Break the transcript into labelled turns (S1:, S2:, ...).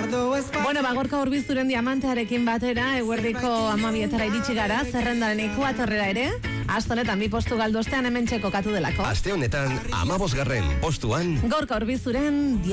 S1: Bueno, bagorka Urbizuren diamantearekin batera, eguerdiko 12etara iritsi gara, zerrendaren ekuatorrera ere, aste honetan 2 postu galdu ostean hementxe kokatu delako.
S2: Aste honetan 15. postuan
S1: Gorka Urbizuren